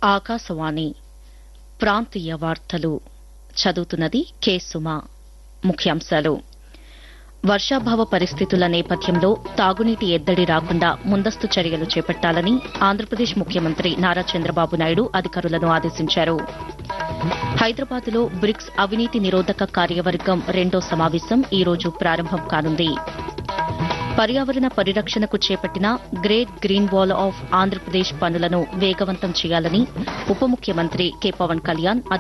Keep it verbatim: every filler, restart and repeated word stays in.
ఆకాశవాణి ప్రాంతీయ వార్తలు చదువుతున్నది కె సుమ. ముఖ్యాంశాలు. వర్షాభావ పరిస్థితుల నేపథ్యంలో తాగునీటి ఎద్దడి రాకుండా ముందస్తు చర్యలు చేపట్టాలని ఆంధ్రప్రదేశ్ ముఖ్యమంత్రి నారా చంద్రబాబు నాయుడు అధికారులను ఆదేశించారు. హైదరాబాద్లో బ్రిక్స్ అవినీతి నిరోధక కార్యవర్గం రెండో సమావేశం ఈ రోజు ప్రారంభం కానుంది. పర్యావరణ పరిరక్షణకు చేపట్టిన great green wall of Andhra Pradesh పనులను వేగవంతం చేయాలని ఉప ముఖ్యమంత్రి కె పవన్ కళ్యాణ్